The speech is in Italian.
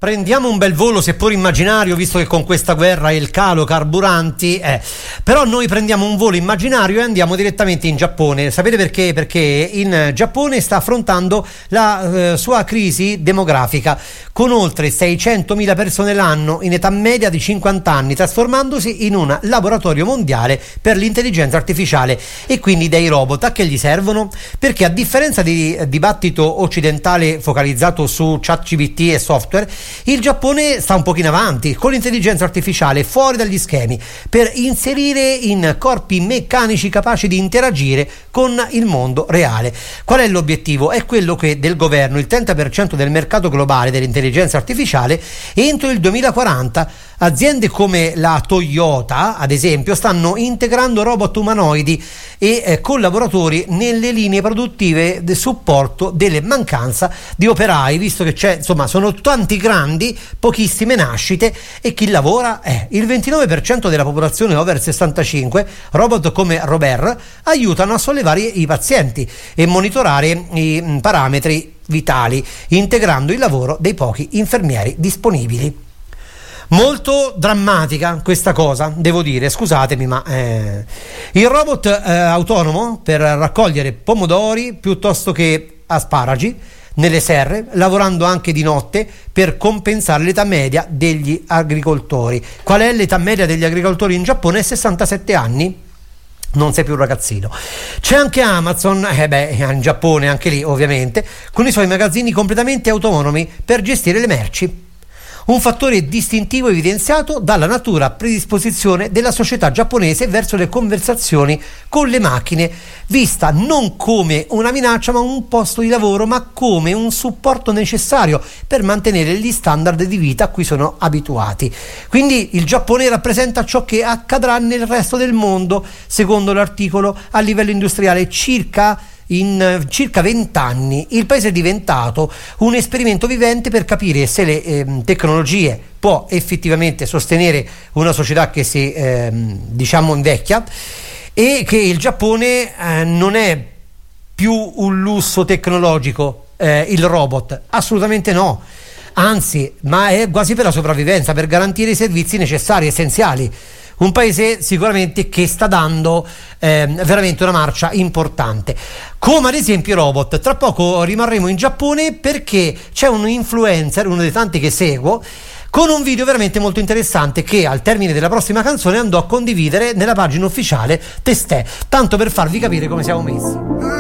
Prendiamo un bel volo, seppur immaginario, visto che con questa guerra e il calo carburanti, però noi prendiamo un volo immaginario e andiamo direttamente in Giappone. Sapete perché? Perché in Giappone sta affrontando la sua crisi demografica, con oltre 600.000 persone l'anno in età media di 50 anni, trasformandosi in un laboratorio mondiale per l'intelligenza artificiale e quindi dei robot. A che gli servono? Perché a differenza di dibattito occidentale focalizzato su ChatGPT e software, il Giappone sta un pochino avanti con l'intelligenza artificiale fuori dagli schemi per inserire in corpi meccanici capaci di interagire con il mondo reale. Qual è l'obiettivo? È quello che del governo il 30% del mercato globale dell'intelligenza artificiale entro il 2040. Aziende come la Toyota, ad esempio, stanno integrando robot umanoidi e collaboratori nelle linee produttive del supporto delle mancanza di operai, visto che sono tanti grandi, pochissime nascite e chi lavora è il 29% della popolazione over 65. Robot come Robert aiutano a sollevare i pazienti e monitorare i parametri vitali, integrando il lavoro dei pochi infermieri disponibili. Molto drammatica questa cosa, devo dire, scusatemi, ma il robot autonomo per raccogliere pomodori piuttosto che asparagi nelle serre, lavorando anche di notte per compensare l'età media degli agricoltori. Qual è l'età media degli agricoltori in Giappone? 67 anni. Non sei più un ragazzino. C'è anche Amazon, in Giappone anche lì ovviamente, con i suoi magazzini completamente autonomi per gestire le merci. Un fattore distintivo evidenziato dalla natura predisposizione della società giapponese verso le conversazioni con le macchine, vista non come una minaccia ma un posto di lavoro, ma come un supporto necessario per mantenere gli standard di vita a cui sono abituati. Quindi il Giappone rappresenta ciò che accadrà nel resto del mondo, secondo l'articolo, a livello industriale in circa 20 anni. Il paese è diventato un esperimento vivente per capire se le tecnologie può effettivamente sostenere una società che si invecchia, e che il Giappone non è più un lusso tecnologico, il robot, assolutamente no, anzi, ma è quasi per la sopravvivenza, per garantire i servizi necessari, essenziali. Un paese sicuramente che sta dando veramente una marcia importante, come ad esempio i robot. Tra poco rimarremo in Giappone perché c'è un influencer, uno dei tanti che seguo, con un video veramente molto interessante che al termine della prossima canzone andò a condividere nella pagina ufficiale Testè, tanto per farvi capire come siamo messi.